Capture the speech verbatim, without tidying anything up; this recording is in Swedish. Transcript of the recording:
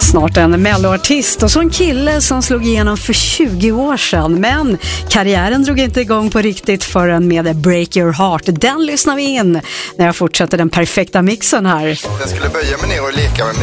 Snart en melloartist och så en kille som slog igenom för tjugo år sedan. Men karriären drog inte igång på riktigt förrän med Break Your Heart. Den lyssnar vi in när jag fortsätter den perfekta mixen här. Jag skulle böja mig ner och leka med